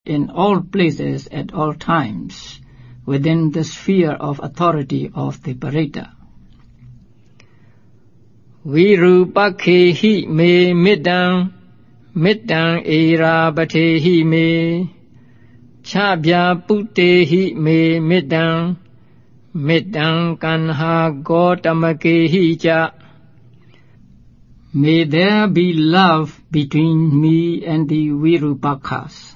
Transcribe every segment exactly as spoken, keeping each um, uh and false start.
in all places at all times within the sphere of authority of the Parita. Virupakhehi me middang, middang era batehi me, chabya putehi me middang, middang kanha gotamakehi cha. May there be love between me and the Virupakhas.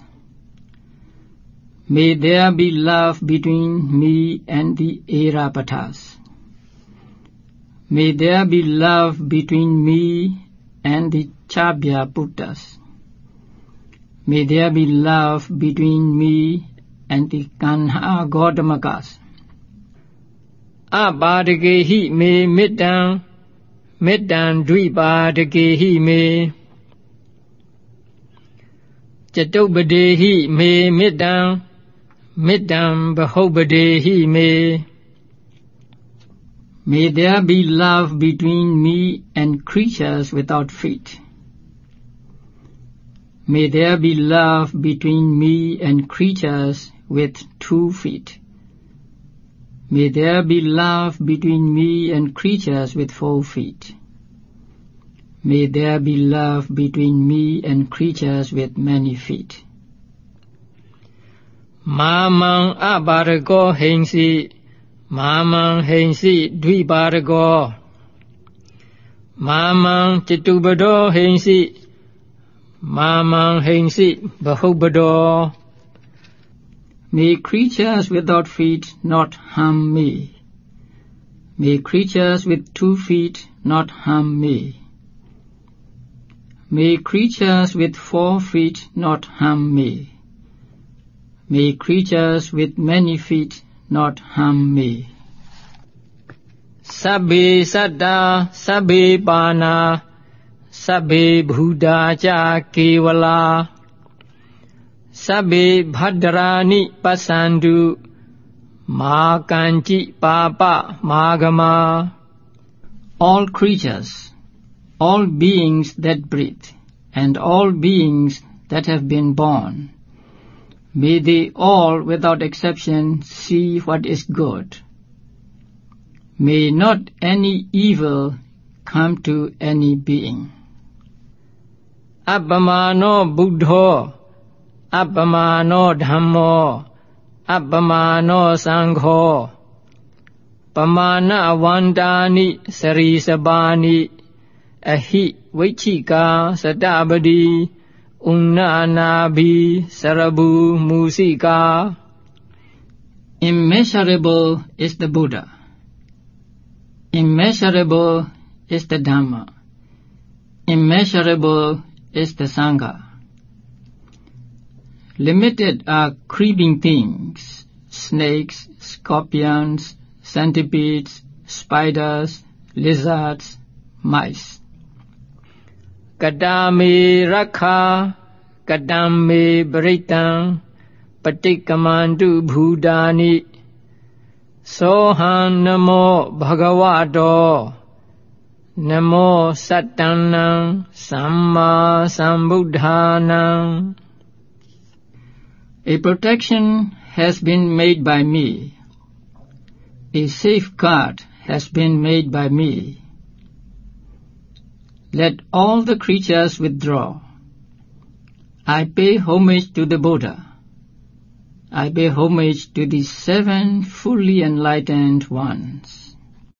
May there be love between me and the Airapatas. May there be love between me and the Chabyaputas. May there be love between me and the Kanha Godamakas. Abadagehi me middang, middang dvipadagehi me, Chatobadehi me middang, middang bahobadehi me. May there be love between me and creatures without feet. May there be love between me and creatures with two feet. May there be love between me and creatures with four feet. May there be love between me and creatures with many feet. Mamang abarago hensi, mamang hensi dvipadago, mamang chitubado hensi, mamang hensi bahubado. May creatures without feet not harm me. May creatures with two feet not harm me. May creatures with four feet not harm me. May creatures with many feet not harm me. Sabbe saddha, sabbe pana, sabbe bhuda cha kevala, sabbe bhadrani pasandu, ma kanchi papa magama. All creatures, all beings that breathe, and all beings that have been born, may they all without exception see what is good. May not any evil come to any being. Appamano buddho, appamano dhammo, appamano sangho, pamana vandani sarisabani, ahi vichika sadabadi, unnanabi sarabu musika. Immeasurable is the Buddha. Immeasurable is the Dhamma. Immeasurable is the Sangha. Limited are creeping things, snakes, scorpions, centipedes, spiders, lizards, mice. Kadame rakha, kadame britang, patikamandu bhudani, sohan namo bhagavato, namo sattanam samma sambuddhanam. A protection has been made by me. A safeguard has been made by me. Let all the creatures withdraw. I pay homage to the Buddha. I pay homage to the seven fully enlightened ones.